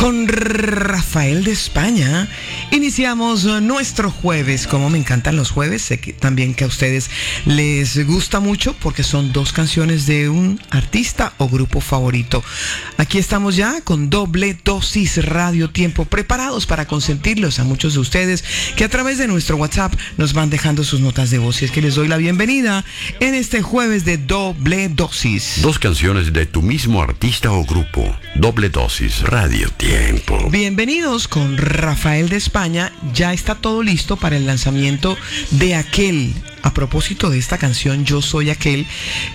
Con Rafael de España iniciamos nuestro jueves. Como me encantan los jueves, sé que también que a ustedes les gusta mucho porque son dos canciones de un artista o grupo favorito. Aquí estamos ya con Doble Dosis Radio Tiempo, preparados para consentirlos a muchos de ustedes que a través de nuestro WhatsApp nos van dejando sus notas de voz. Y es que les doy la bienvenida en este jueves de Doble Dosis. Dos canciones de tu mismo artista o grupo. Doble Dosis Radio Tiempo. Bienvenidos con Rafael de España. Ya está todo listo para el lanzamiento de Aquel. A propósito de esta canción, Yo Soy Aquel,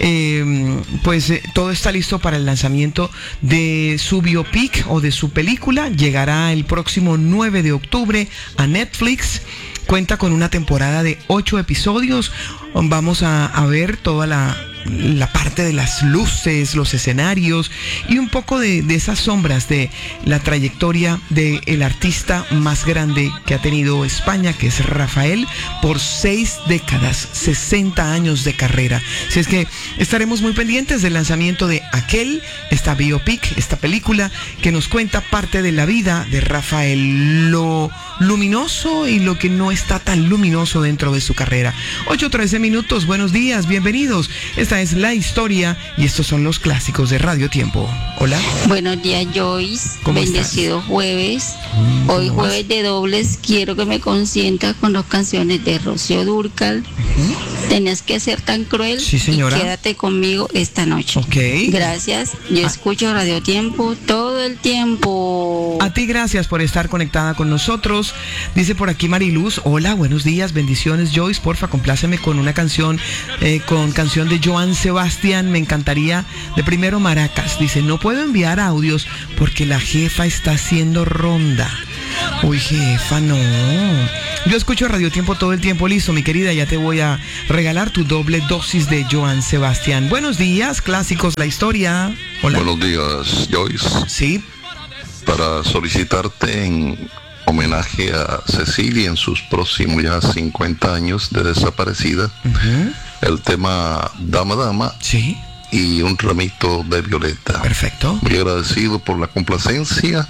todo está listo para el lanzamiento de su biopic o de su película. Llegará el próximo 9 de octubre a Netflix. Cuenta con una temporada de 8 episodios. Vamos a ver toda la parte de las luces, los escenarios y un poco de esas sombras de la trayectoria del artista más grande que ha tenido España, que es Rafael, por 6 décadas, 60 años de carrera. Así es que estaremos muy pendientes del lanzamiento de Aquel, esta biopic, esta película que nos cuenta parte de la vida de Rafael, lo luminoso y lo que no está tan luminoso dentro de su carrera. 8:13 minutos, buenos días, bienvenidos. Esta es la historia y estos son los clásicos de Radio Tiempo. Hola. Buenos días, Joyce. ¿Cómo Bendecido estás? Jueves. Hoy jueves de dobles, quiero que me consientas con dos canciones de Rocío Dúrcal. Tenías que ser tan cruel. Sí, señora. Y quédate conmigo esta noche. Ok. Gracias. Yo escucho Radio Tiempo todo el tiempo. A ti gracias por estar conectada con nosotros. Dice por aquí Mariluz, hola, buenos días, bendiciones Joyce, porfa, compláceme con una canción, con canción de Joan Sebastián, me encantaría, de primero Maracas. Dice, no puedo enviar audios porque la jefa está haciendo ronda. Uy, jefa, no. Yo escucho Radio Tiempo todo el tiempo. Listo, mi querida, ya te voy a regalar tu doble dosis de Joan Sebastián. Buenos días, clásicos, la historia. Hola. Buenos días, Joyce. Sí. Para solicitarte en homenaje a Cecilia en sus próximos ya 50 años de desaparecida, el tema Dama Dama. Sí. Y un ramito de violeta. Perfecto. Muy agradecido por la complacencia,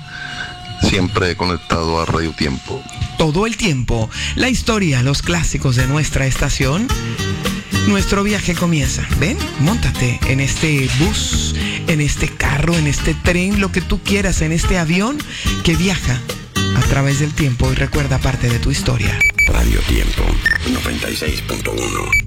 siempre conectado a Radio Tiempo. Todo el tiempo, la historia, los clásicos de nuestra estación. Nuestro viaje comienza. Ven, móntate en este bus, en este carro, en este tren, lo que tú quieras, en este avión que viaja a través del tiempo y recuerda parte de tu historia. Radio Tiempo 96.1.